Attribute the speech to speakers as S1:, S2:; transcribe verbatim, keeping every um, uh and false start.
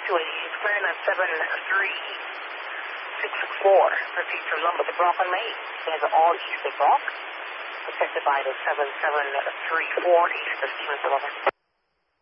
S1: Actually, he's clearing at seven three six four. Repeat from number to Brock and May. There's all east of Brock. Protected by the seven seven three four east of Stevens eleven.